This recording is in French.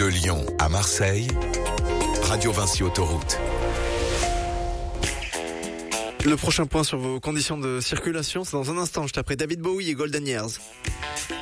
De Lyon à Marseille, Radio Vinci Autoroute. Le prochain point sur vos conditions de circulation, c'est dans un instant, juste après David Bowie et Golden Years.